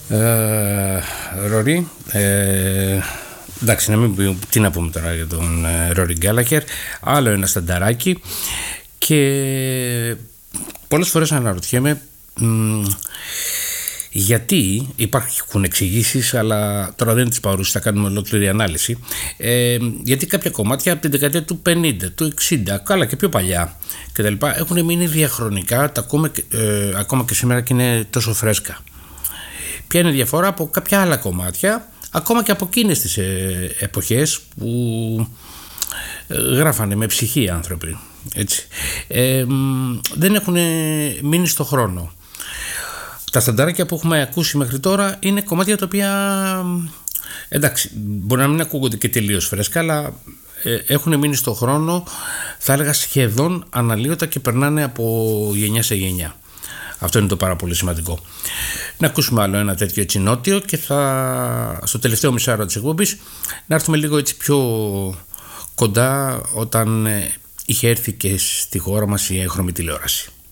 Ρόρι, εντάξει, να μην πει, τι να πούμε τώρα για τον Ρόρι Γκάλαχερ. Άλλο ένα στανταράκι. Και πολλές φορές αναρωτιέμαι γιατί, υπάρχουν εξηγήσεις, αλλά τώρα δεν τις παρούσεις, θα κάνουμε ολόκληρη ανάλυση, γιατί κάποια κομμάτια από την δεκαετία του 50, του 60, καλά και πιο παλιά κτλ. Έχουν μείνει διαχρονικά, τα ακούμε ακόμα και σήμερα και είναι τόσο φρέσκα. Ποια είναι η διαφορά από κάποια άλλα κομμάτια, ακόμα και από εκείνες τις εποχές που γράφανε με ψυχή άνθρωποι, έτσι. Δεν έχουν μείνει στο χρόνο. Τα στανταράκια που έχουμε ακούσει μέχρι τώρα είναι κομμάτια τα οποία, εντάξει, μπορεί να μην ακούγονται και τελείως φρέσκα, αλλά έχουν μείνει στο χρόνο, θα έλεγα σχεδόν αναλύωτα, και περνάνε από γενιά σε γενιά. Αυτό είναι το πάρα πολύ σημαντικό. Να ακούσουμε άλλο ένα τέτοιο έτσι νότιο, και στο τελευταίο μισάρο της εκπομπής να έρθουμε λίγο έτσι πιο κοντά, όταν είχε έρθει και στη χώρα μας η έγχρωμη τηλεόραση.